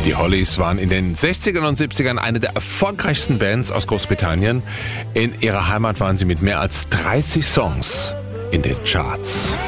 Die Hollies waren in den 60ern und 70ern eine der erfolgreichsten Bands aus Großbritannien. In ihrer Heimat waren sie mit mehr als 30 Songs in den Charts.